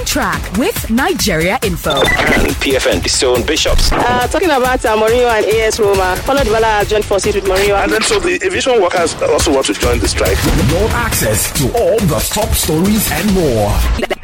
track with Nigeria Info. And PFN, the Stone Bishops. Talking about Mourinho and AS Roma, Paulo Dybala has joined forces with Mourinho. And then so the aviation workers also want to join the strike. Your access to all the top stories and more.